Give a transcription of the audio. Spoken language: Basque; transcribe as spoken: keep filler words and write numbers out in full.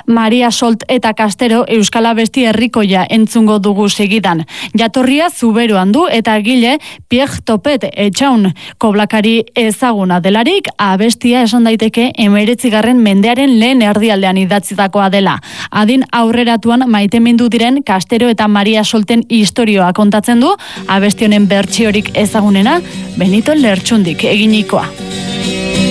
Maria Solt eta Castero euskal abesti herrikoia entzungo dugu segidan. Jatorria Zuberoan du eta egile Pierre Topet Etxaun koblakari ezaguna delarik abestia esan daiteke hemeretzigarren mendearen lehen erdialdean idatzitakoa dela. Adin aurreratuan maitemindu diren Castero eta Maria Solten istorioa kontatzen du, abesti honen bertsiorik ezagunena Benito Lertxundik eginikoa.